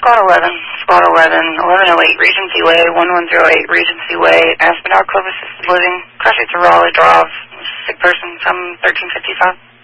Squad 11, Squad 11, 1108, Regency Way, 1108, Regency Way, Aspinall Cove Assisted Living, Crossing to Raleigh Drive, sick person from 1355.